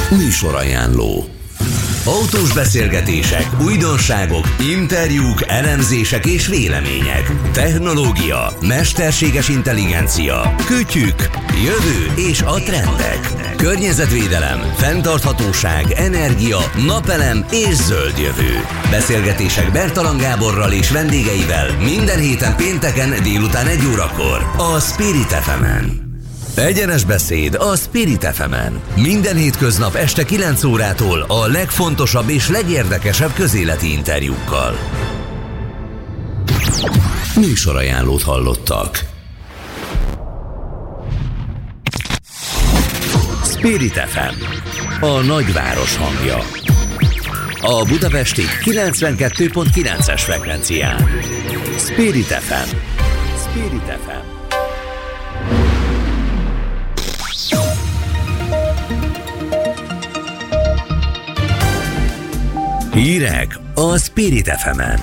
Műsorajánló. Autós beszélgetések, újdonságok, interjúk, elemzések és vélemények. Technológia, mesterséges intelligencia, kütyük, jövő és a trendek. Környezetvédelem, fenntarthatóság, energia, napelem és zöld jövő. Beszélgetések Bertalan Gáborral és vendégeivel minden héten pénteken délután 1 órakor a Spirit FM-en. Egyenes beszéd a Spirit FM-en. Minden hétköznap este 9 órától a legfontosabb és legérdekesebb közéleti interjúkkal. Műsorajánlót hallottak. Spirit FM, a nagyváros hangja. A budapesti 92.9-es frekvencián. Spirit FM. Spirit FM. Hírek a Spirit FM-en.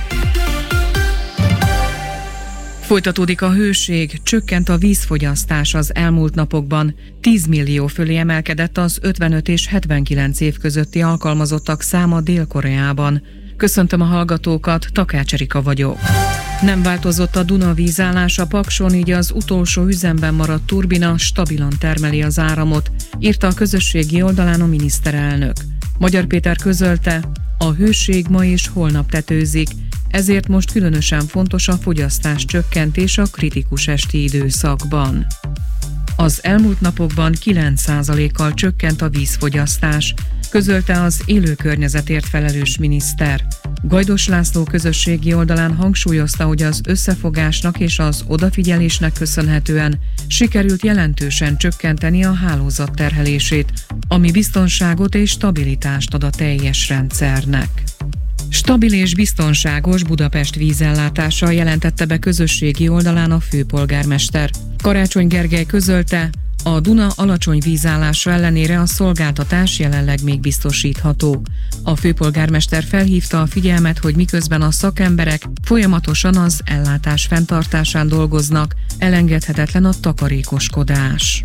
Folytatódik a hőség, csökkent a vízfogyasztás az elmúlt napokban. 10 millió fölé emelkedett az 55 és 79 év közötti alkalmazottak száma Dél-Koreában. Köszöntöm a hallgatókat, Takács Erika vagyok. Nem változott a Duna vízállása Pakson, így az utolsó üzemben maradt turbina stabilan termeli az áramot, írta a közösségi oldalán a miniszterelnök. Magyar Péter közölte, a hőség ma és holnap tetőzik, ezért most különösen fontos a fogyasztás csökkentés a kritikus esti időszakban. Az elmúlt napokban 9%-kal csökkent a vízfogyasztás, közölte az élő környezetért felelős miniszter. Gajdos László közösségi oldalán hangsúlyozta, hogy az összefogásnak és az odafigyelésnek köszönhetően sikerült jelentősen csökkenteni a hálózat terhelését, ami biztonságot és stabilitást ad a teljes rendszernek. Stabil és biztonságos Budapest vízellátása jelentette be közösségi oldalán a főpolgármester. Karácsony Gergely közölte, a Duna alacsony vízállása ellenére a szolgáltatás jelenleg még biztosítható. A főpolgármester felhívta a figyelmet, hogy miközben a szakemberek folyamatosan az ellátás fenntartásán dolgoznak, elengedhetetlen a takarékoskodás.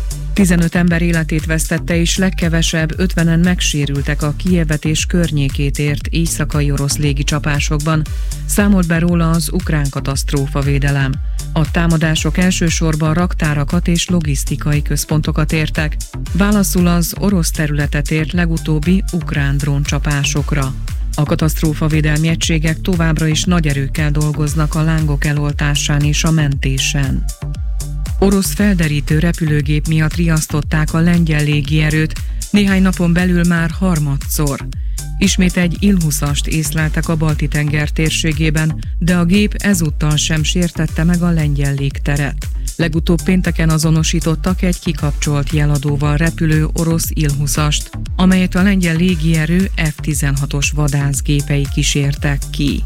15 ember életét vesztette és legkevesebb 50-en megsérültek a Kijevet és környékét ért éjszakai orosz légicsapásokban, számolt be róla az ukrán katasztrófavédelem. A támadások elsősorban raktárakat és logisztikai központokat értek, válaszul az orosz területet ért legutóbbi ukrán dróncsapásokra. A katasztrófavédelmi egységek továbbra is nagy erőkkel dolgoznak a lángok eloltásán és a mentésen. Orosz felderítő repülőgép miatt riasztották a lengyel légierőt, néhány napon belül már harmadszor. Ismét egy Il-20-ast észleltek a Balti-tenger térségében, de a gép ezúttal sem sértette meg a lengyel légteret. Legutóbb pénteken azonosítottak egy kikapcsolt jeladóval repülő orosz Il-20-ast, amelyet a lengyel légierő F-16-os vadászgépei kísértek ki.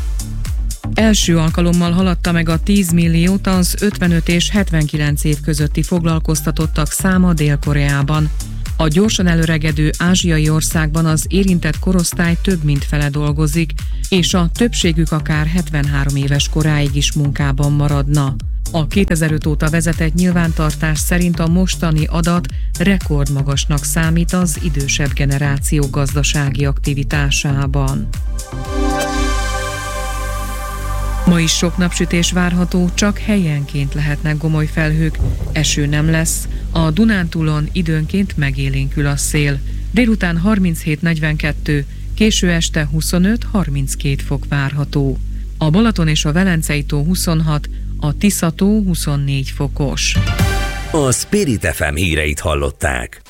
Első alkalommal haladta meg a 10 milliót az 55 és 79 év közötti foglalkoztatottak száma Dél-Koreában. A gyorsan előregedő ázsiai országban az érintett korosztály több mint fele dolgozik, és a többségük akár 73 éves koráig is munkában maradna. A 2005 óta vezetett nyilvántartás szerint a mostani adat rekordmagasnak számít az idősebb generáció gazdasági aktivitásában. Ma is sok napsütés várható, csak helyenként lehetnek gomoly felhők, eső nem lesz, a Dunántúlon időnként megélénkül a szél. Délután 37-42, késő este 25-32 fok várható. A Balaton és a Velencei-tó 26, a Tisza-tó 24 fokos. A Spirit FM híreit hallották.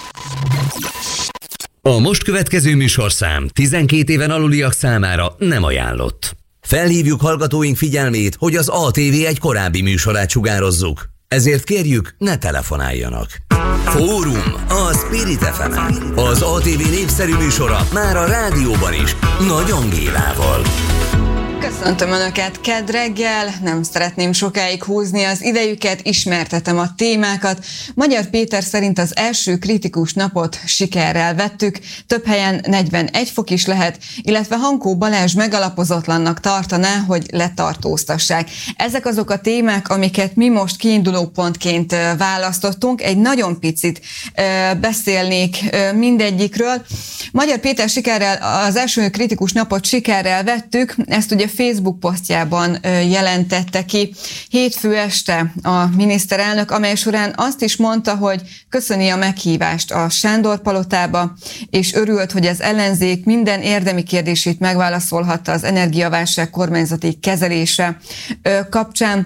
A most következő műsorszám 12 éven aluliak számára nem ajánlott. Felhívjuk hallgatóink figyelmét, hogy az ATV egy korábbi műsorát sugározzuk. Ezért kérjük, ne telefonáljanak. Fórum a Spirit FM-en. Az ATV népszerű műsora már a rádióban is, Nagy Angélával. Köszöntöm Önöket, kedd reggel, nem szeretném sokáig húzni az idejüket, ismertetem a témákat. Magyar Péter szerint az első kritikus napot sikerrel vettük, több helyen 41 fok is lehet, illetve Hankó Balázs megalapozatlannak tartaná, hogy letartóztassák. Ezek azok a témák, amiket mi most kiindulópontként választottunk. Egy nagyon picit beszélnék mindegyikről. Magyar Péter sikerrel, az első kritikus napot sikerrel vettük, ezt ugye Facebook posztjában jelentette ki hétfő este a miniszterelnök, amely során azt is mondta, hogy köszöni a meghívást a Sándor-palotába, és örült, hogy az ellenzék minden érdemi kérdését megválaszolhatta az energiaválság kormányzati kezelése kapcsán.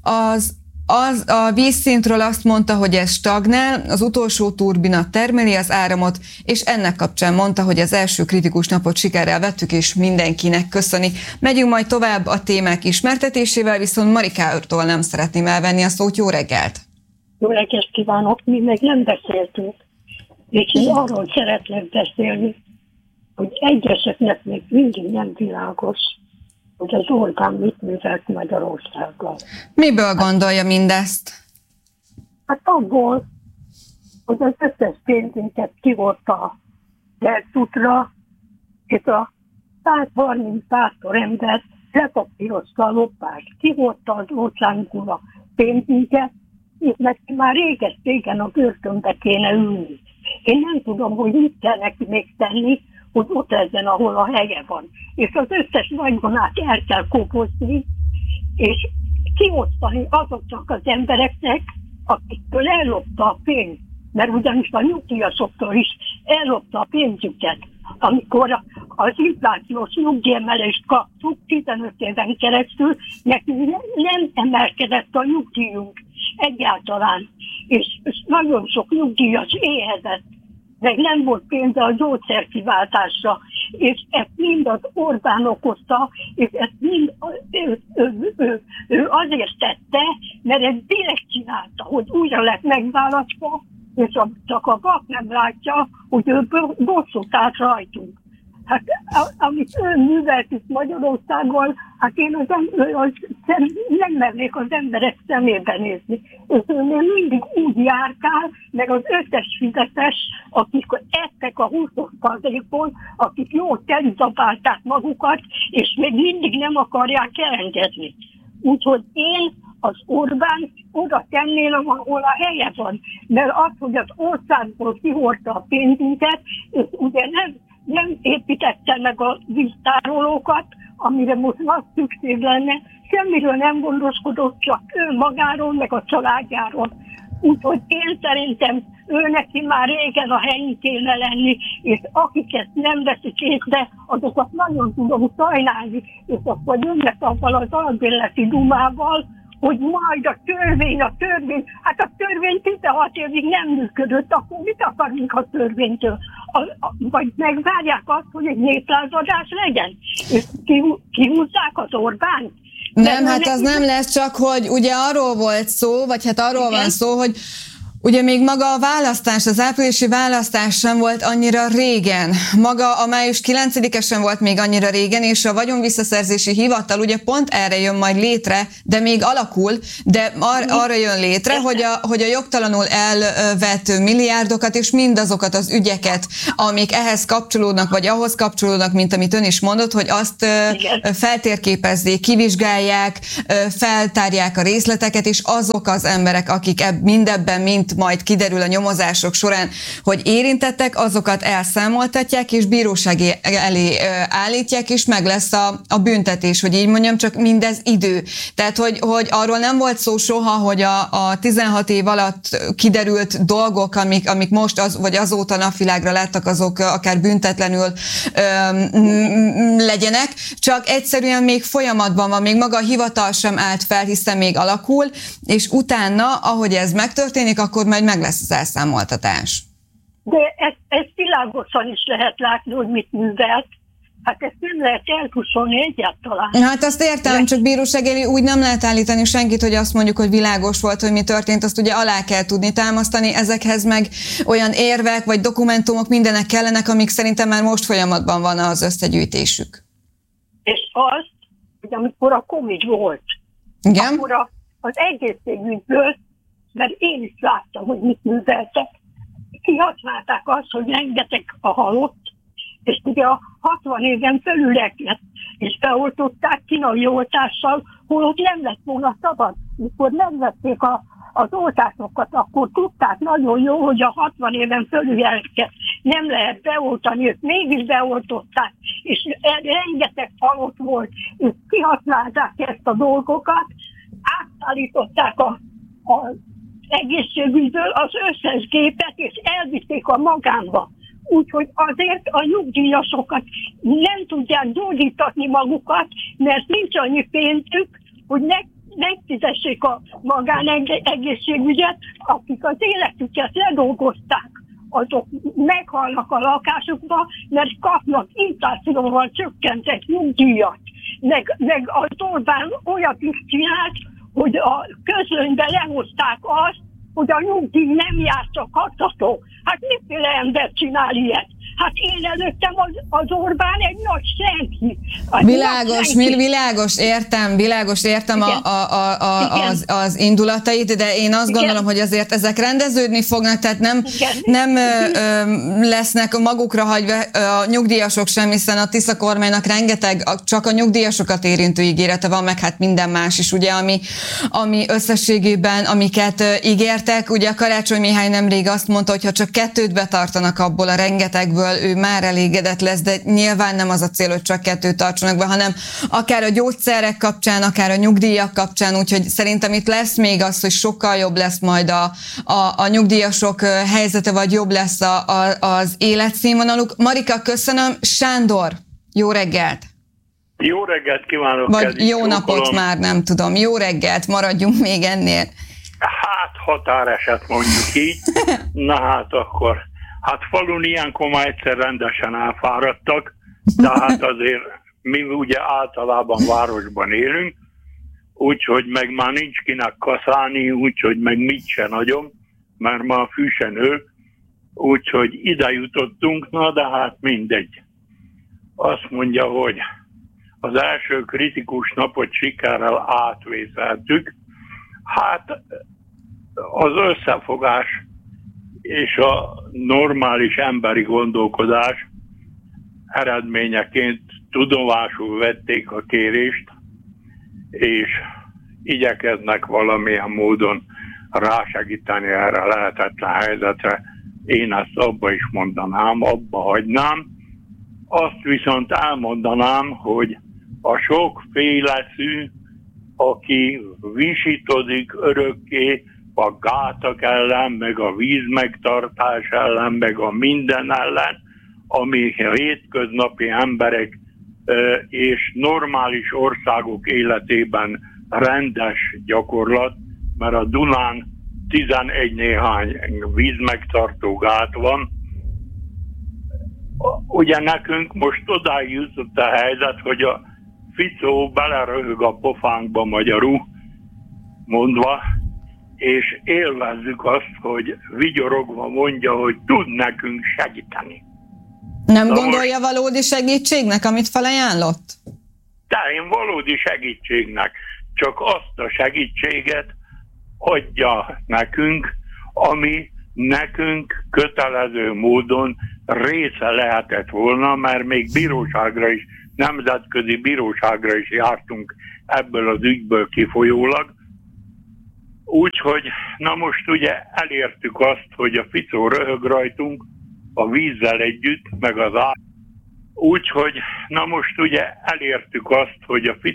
A vízszintről azt mondta, hogy ez stagnál, az utolsó turbina termeli az áramot, és ennek kapcsán mondta, hogy az első kritikus napot sikerrel vettük, és mindenkinek köszöni. Megyünk majd tovább a témák ismertetésével, viszont Marikától nem szeretném elvenni a szót. Jó reggelt! Jó reggelt kívánok! Mi még nem beszéltünk, és én arról szeretnék beszélni, hogy egyeseknek még mindig nem világos, hogy az Orbán mit művelt Magyarországgal. Miből gondolja mindezt? Hát abból, hogy az összes pénzünket kivott a Deltutra, és a 130 bátor ember lepapírozta a lopást. Kivott az óceánkból a pénzünket, és neki már régen a börtönbe kéne ülni. Én nem tudom, hogy mit kell neki még tenni, hogy ott legyen, ahol a helye van. És az összes vagyonát el kell kopozni, és kiosztani azoknak az embereknek, akiktől ellopta a pénzt. Mert ugyanis a nyugdíjasoktól is ellopta a pénzüket. Amikor az inflációs nyugdíjemelést kaptuk 15 éven keresztül, nekünk nem emelkedett a nyugdíjunk egyáltalán. És nagyon sok nyugdíjas éhezett, meg nem volt pénze a gyógyszerkiváltásra, és ezt mind az Orbán okozta, és ezt mind ő azért tette, mert ezt direkt csinálta, hogy újra lett megválasztva, és csak a vak nem látja, hogy ő bosszút állt rajtunk. Hát amit ő művelt itt Magyarországon, hát én nem mernék az emberek szemébe nézni. És ő mindig úgy járkál, meg az összes fizetes, akik ettek a 20%-on, akik jól telizabálták magukat, és még mindig nem akarják elengedni. Úgyhogy én az Orbán oda tenném, ahol a helye van. Mert az, hogy az országból kihordta a pénzünket, és ugye nem építette meg a víztárolókat, amire most nagy szükség lenne, semmiről nem gondoskodott, csak ő magáról, meg a családjáról. Úgyhogy én szerintem ő neki már régen a helyén kéne lenni, és akik ezt nem veszik észre, azokat nagyon tudom sajnálni, és akkor jönnek avval az albérleti dumával, hogy majd a törvény, hát a törvény 16 évig nem működött, akkor mit akarunk a törvénytől? Vagy megvárják azt, hogy egy néplázadás legyen? És kihúzzák az Orbánt? Nem, hát az nem lesz, csak hogy ugye arról volt szó, vagy hát arról van szó, hogy ugye még maga a választás, az áprilisi választás sem volt annyira régen. Maga a május 9-e sem volt még annyira régen, és a vagyonvisszaszerzési hivatal ugye pont erre jön majd létre, de még alakul, de arra jön létre, hogy a jogtalanul elvett milliárdokat és mindazokat az ügyeket, amik ehhez kapcsolódnak, vagy ahhoz kapcsolódnak, mint amit ön is mondott, hogy azt feltérképezzék, kivizsgálják, feltárják a részleteket, és azok az emberek, akik mindebben, mint majd kiderül a nyomozások során, hogy érintettek, azokat elszámoltatják, és bíróság elé állítják, és meg lesz a büntetés, hogy így mondjam, csak mindez idő. Tehát, hogy arról nem volt szó soha, hogy a 16 év alatt kiderült dolgok, amik most vagy azóta napvilágra láttak, azok akár büntetlenül legyenek, csak egyszerűen még folyamatban van, még maga a hivatal sem állt fel, hiszen még alakul, és utána, ahogy ez megtörténik, akkor majd meg lesz az elszámoltatás. De ezt világosan is lehet látni, hogy mit művelt. Hát ezt nem lehet elkusolni egyáltalán. Hát azt értem, csak bíróság elé úgy nem lehet állítani senkit, hogy azt mondjuk, hogy világos volt, hogy mi történt, azt ugye alá kell tudni támasztani, ezekhez meg olyan érvek vagy dokumentumok mindenek kellenek, amik szerintem már most folyamatban van az összegyűjtésük. És azt, hogy amikor a Covid volt, Igen? akkor az egészségügyből, mert én is láttam, hogy mit műveltek, kihasználták azt, hogy rengeteg a halott, és ugye a 60 éven felüleket is beoltották kínai oltással, holott nem lett volna szabad. Mikor nem vették az oltásokat, akkor tudták nagyon jó, hogy a 60 éven felüleket nem lehet beoltani, ők mégis beoltották, és rengeteg halott volt, és kihasználták ezt a dolgokat, átállították az egészségügyből az összes gépet, és elvitték a magánba. Úgyhogy azért a nyugdíjasokat nem tudják gyógyítatni magukat, mert nincs annyi pénzük, hogy megfizessék a magánegészségügyet, akik az életüket ledolgozták, azok meghalnak a lakásukba, mert kapnak inflációval csökkentett nyugdíjat. Meg az Orbán olyat is csinált, hogy a közönybe lehozták azt, hogy a nyugdíj nem jár csak hattató. Hát miféle ember csinál ilyet? Hát én előttem az Orbán egy nagy senki. Világos, értem az indulatait, de én azt gondolom, hogy azért ezek rendeződni fognak, tehát nem lesznek magukra hagyva a nyugdíjasok sem, hiszen a Tisza kormánynak rengeteg csak a nyugdíjasokat érintő ígérete van, meg hát minden más is, ugye, ami összességében, amiket ígértek. Ugye a Karácsony Mihály nemrég azt mondta, hogy ha csak 2 betartanak abból a rengetegből, ő már elégedett lesz, de nyilván nem az a cél, hogy csak 2 tartsanak be, hanem akár a gyógyszerek kapcsán, akár a nyugdíjak kapcsán, úgyhogy szerintem itt lesz még az, hogy sokkal jobb lesz majd a nyugdíjasok helyzete, vagy jobb lesz az életszínvonaluk. Marika, köszönöm. Sándor, jó reggelt! Jó reggelt kívánok! Vagy jó napot már, nem tudom. Jó reggelt, maradjunk még ennél. Hát határeset mondjuk így. Na hát akkor. Hát falun ilyenkor már egyszer rendesen elfáradtak, de hát azért mi ugye általában városban élünk, úgyhogy meg már nincs kinek kaszálni, úgyhogy meg mit se nagyon, mert már a fű se nő, úgyhogy ide jutottunk, na de hát mindegy. Azt mondja, hogy az első kritikus napot sikerrel átvészeltük. Hát az összefogás és a normális emberi gondolkodás eredményeként tudomásul vették a kérést, és igyekeznek valamilyen módon rásegíteni erre a lehetetlen helyzetre. Én ezt abba is mondanám, abba hagynám. Azt viszont elmondanám, hogy a sokféle szű, aki visítozik örökké a gátak ellen, meg a vízmegtartás ellen, meg a minden ellen, ami a hétköznapi emberek és normális országok életében rendes gyakorlat, mert a Dunán 11 néhány vízmegtartó gát van. Ugye nekünk most odáig jutott a helyzet, hogy a Ficó beleröhög a pofánkba, magyarul mondva, és élvezzük azt, hogy vigyorogva mondja, hogy tud nekünk segíteni. Nem gondolja valódi segítségnek, amit felajánlott? De én valódi segítségnek, csak azt a segítséget adja nekünk, ami nekünk kötelező módon része lehetett volna, mert még bíróságra is, nemzetközi bíróságra is jártunk ebből az ügyből kifolyólag. Úgyhogy, na most ugye elértük azt, hogy a Ficó röhög rajtunk a vízzel együtt, meg az úgyhogy, na most ugye elértük azt, hogy a